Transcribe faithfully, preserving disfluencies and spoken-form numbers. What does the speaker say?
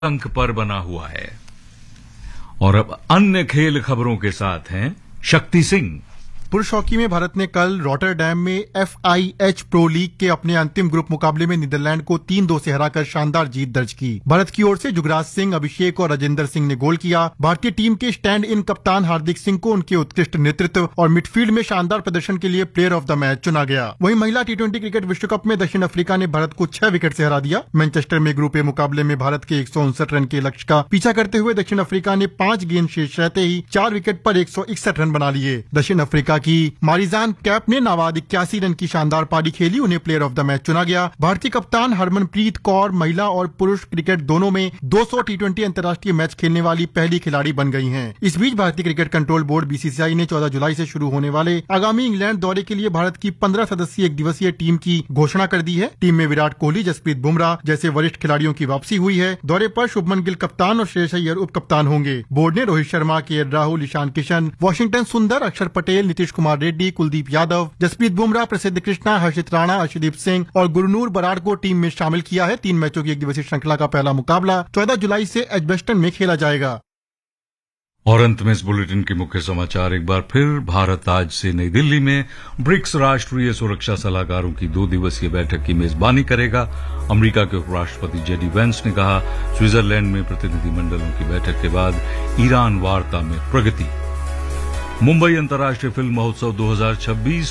अंक पर बना हुआ है। और अब अन्य खेल खबरों के साथ हैं शक्ति सिंह। पुरुष हॉकी में भारत ने कल रॉटरडैम में F I H pro league के अपने अंतिम ग्रुप मुकाबले में नीदरलैंड को तीन दो से हराकर शानदार जीत दर्ज की। भारत की ओर से जुगराज सिंह, अभिषेक और राजेंद्र सिंह ने गोल किया। भारतीय टीम के स्टैंड इन कप्तान हार्दिक सिंह को उनके उत्कृष्ट नेतृत्व और मिडफील्ड में शानदार प्रदर्शन के लिए प्लेयर ऑफ द मैच चुना गया। वहीं महिला टी ट्वेंटी क्रिकेट विश्व कप में दक्षिण अफ्रीका ने भारत को छह विकेट से हरा दिया। मैनचेस्टर में ग्रुप ए मुकाबले में भारत के एक सौ उनसठ रन के लक्ष्य का पीछा करते हुए दक्षिण अफ्रीका ने पांच गेंद शेष रहते ही चार विकेट पर एक सौ इकसठ रन बना लिए। दक्षिण अफ्रीका की मारिजा कैप ने नाबाद इक्यासी रन की शानदार पारी खेली, उन्हें प्लेयर ऑफ द मैच चुना गया। भारतीय कप्तान हरमनप्रीत कौर महिला और पुरुष क्रिकेट दोनों में दो सौ टी ट्वेंटी अंतर्राष्ट्रीय मैच खेलने वाली पहली खिलाड़ी बन गई हैं। इस बीच भारतीय cricket control board B C सी आई ने चौदह जुलाई से शुरू होने वाले आगामी इंग्लैंड दौरे के लिए भारत की पंद्रह सदस्यीय एक दिवसीय टीम की घोषणा कर दी है। टीम में विराट कोहली, जसप्रीत बुमराह जैसे वरिष्ठ खिलाड़ियों की वापसी हुई है। दौरे पर शुभमन गिल कप्तान और श्रेयस अय्यर उप कप्तान होंगे। बोर्ड ने रोहित शर्मा, के एल राहुल, ईशान किशन, वॉशिंगटन सुंदर, अक्षर पटेल, नीतीश कुमार रेड्डी, कुलदीप यादव, जसप्रीत बुमराह, प्रसिद्ध कृष्णा, हर्षित राणा, अर्शदीप सिंह और गुरनूर बराड़ को टीम में शामिल किया है। तीन मैचों की एक दिवसीय श्रृंखला का पहला मुकाबला चौदह जुलाई से एजबेस्टन में खेला जाएगा। और अंत में इस बुलेटिन के मुख्य समाचार एक बार फिर। भारत आज से नई दिल्ली में ब्रिक्स राष्ट्रीय सुरक्षा सलाहकारों की दो दिवसीय बैठक की मेजबानी करेगा। अमेरिका के उपराष्ट्रपति जेडी वेंस ने कहा, स्विट्जरलैंड में प्रतिनिधिमंडलों की बैठक के बाद ईरान वार्ता में प्रगति। मुंबई अंतर्राष्ट्रीय फिल्म महोत्सव दो हज़ार छब्बीस